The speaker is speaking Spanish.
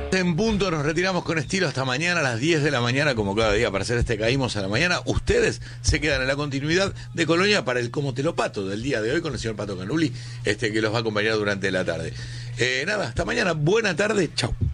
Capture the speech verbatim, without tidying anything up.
En punto nos retiramos con estilo hasta mañana a las diez de la mañana, como cada día para hacer este Caímos a la mañana. Ustedes se quedan en la continuidad de Colonia para el Como te lo pato del día de hoy con el señor Pato Canuli, este que los va a acompañar durante la tarde. Eh, nada, hasta mañana, buena tarde, chau.